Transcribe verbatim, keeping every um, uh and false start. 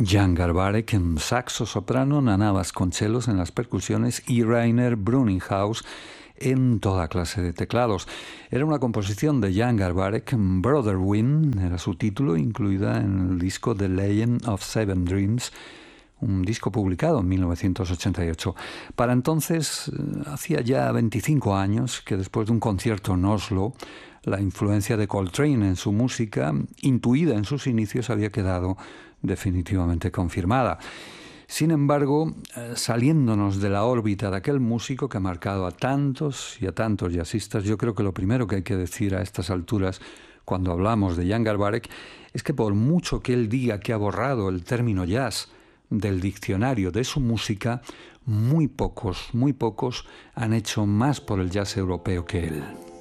Jan Garbarek en saxo soprano, Nana Vasconcelos en las percusiones y Rainer Bruninghaus en toda clase de teclados. Era una composición de Jan Garbarek, Brother Wind era su título, incluida en el disco The Legend of Seven Dreams, un disco publicado en mil novecientos ochenta y ocho. Para entonces, hacía ya veinticinco años que después de un concierto en Oslo, la influencia de Coltrane en su música, intuida en sus inicios, había quedado definitivamente confirmada. Sin embargo, saliéndonos de la órbita de aquel músico que ha marcado a tantos y a tantos jazzistas, yo creo que lo primero que hay que decir a estas alturas cuando hablamos de Jan Garbarek es que por mucho que él diga que ha borrado el término jazz del diccionario de su música, muy pocos, muy pocos han hecho más por el jazz europeo que él.